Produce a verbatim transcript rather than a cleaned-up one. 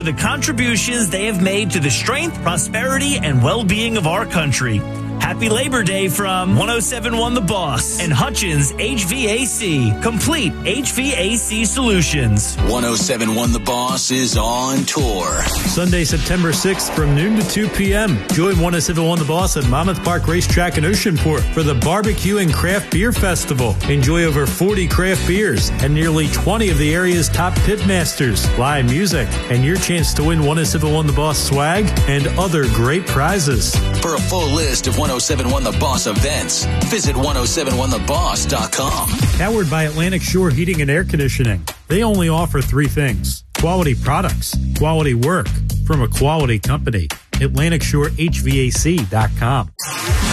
the contributions they have made to the strength, prosperity, and well-being of our country. Happy Labor Day from one oh seven point one The Boss and Hutchins H V A C. Complete H V A C solutions. one oh seven point one The Boss is on tour. Sunday, September sixth from noon to two p.m. Join one oh seven point one The Boss at Monmouth Park Racetrack in Oceanport for the Barbecue and Craft Beer Festival. Enjoy over forty craft beers and nearly twenty of the area's top pit masters, live music, and your chance to win one oh seven point one The Boss swag and other great prizes. For a full list of one oh seven point one The Boss events, visit one oh seven one the boss dot com. Powered by Atlantic Shore Heating and Air Conditioning. They only offer three things: quality products, quality work from a quality company. Atlantic Shore H V A C dot com.